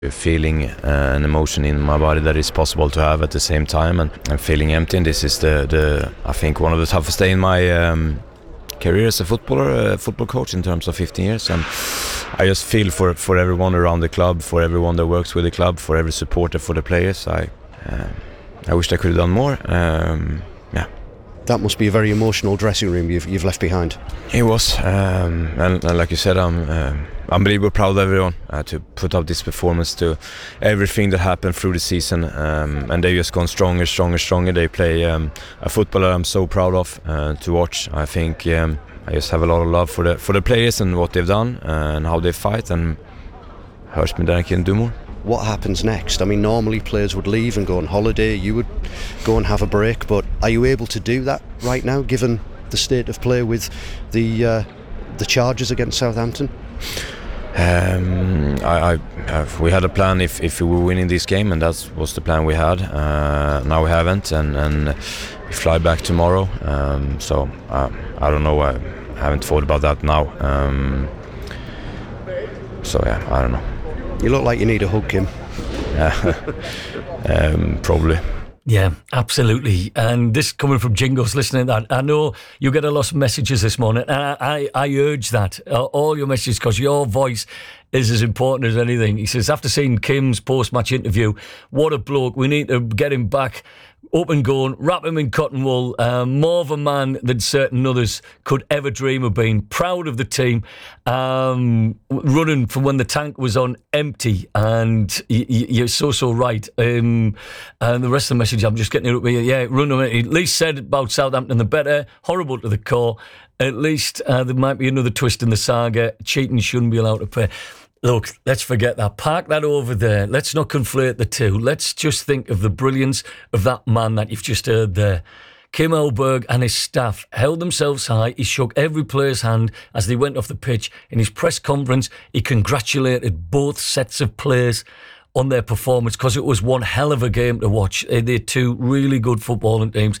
feeling an emotion in my body that is possible to have at the same time, and feeling empty. And this is the I think one of the toughest days in my career as a football coach in terms of 15 years. And I just feel for everyone around the club, for everyone that works with the club, for every supporter, for the players. I wish I could have done more. That must be a very emotional dressing room you've left behind. It was, and like you said, I'm unbelievably proud of everyone to put up this performance, to everything that happened through the season, and they've just gone stronger. They play a football that I'm so proud of to watch. I think I just have a lot of love for the players and what they've done and how they fight, and hurts me that I can do more. What happens next? I mean, normally players would leave and go on holiday, you would go and have a break, but are you able to do that right now, given the state of play with the charges against Southampton? We had a plan if we were winning this game, and that was the plan we had. Now we haven't, and we fly back tomorrow. So I don't know. I haven't thought about that now. I don't know. You look like you need a hug, Kim. Probably. Yeah, absolutely. And this coming from Jingos listening to that, I know you get a lot of messages this morning, and I urge that, all your messages, because your voice is as important as anything. He says, after seeing Kim's post-match interview, what a bloke, we need to get him back up and going, wrap him in cotton wool, more of a man than certain others could ever dream of being. Proud of the team, running from when the tank was on empty, and you're so right. And the rest of the message, I'm just getting it up here. Yeah, run away. At least said about Southampton the better, horrible to the core. At least there might be another twist in the saga. Cheating shouldn't be allowed to pay. Look, let's forget that. Park that over there. Let's not conflate the two. Let's just think of the brilliance of that man that you've just heard there. Kim Hellberg and his staff held themselves high. He shook every player's hand as they went off the pitch. In his press conference, he congratulated both sets of players on their performance, because it was one hell of a game to watch. They're two really good footballing teams.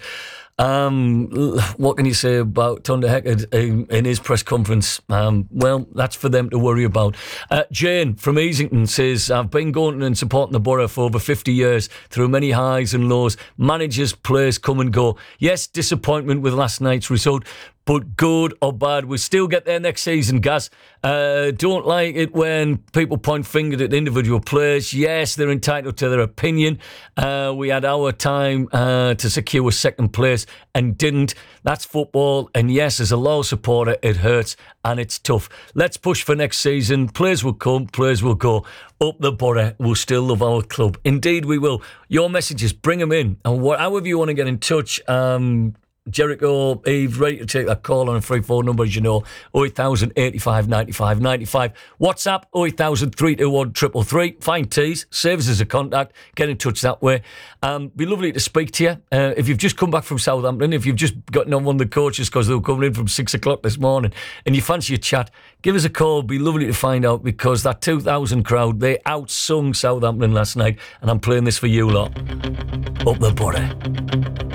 What can you say about Thunder Heckard in his press conference? Well, that's for them to worry about. Jane from Easington says, I've been going and supporting the Borough for over 50 years, through many highs and lows. Managers, players come and go. Yes, disappointment with last night's result, but good or bad, we still get there next season, Gaz. Don't like it when people point fingers at individual players. Yes, they're entitled to their opinion. We had our time to secure second place and didn't. That's football. And yes, as a Loyal supporter, it hurts and it's tough. Let's push for next season. Players will come, players will go. Up the Borough, we'll still love our club. Indeed, we will. Your messages, bring them in. And however you want to get in touch, Jericho, Eve, ready to take that call on a free phone number, as you know, 08,000 85 95 95. WhatsApp, 08,000 321 333. Find Tees, save us as a contact, get in touch that way. Be lovely to speak to you. If you've just come back from Southampton, if you've just gotten on one of the coaches because they were coming in from 6 o'clock this morning, and you fancy a chat, give us a call. Be lovely to find out, because that 2,000 crowd, they outsung Southampton last night, and I'm playing this for you lot. Up the Borough.